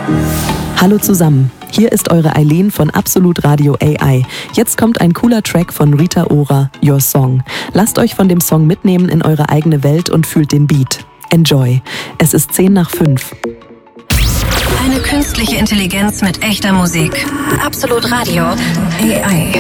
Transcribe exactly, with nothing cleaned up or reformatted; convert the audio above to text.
Hallo zusammen, hier ist eure Eileen von Absolut Radio A I. Jetzt kommt ein cooler Track von Rita Ora, Your Song. Lasst euch von dem Song mitnehmen in eure eigene Welt und fühlt den Beat. Enjoy. Es ist zehn nach fünf. Eine künstliche Intelligenz mit echter Musik. Absolut Radio A I.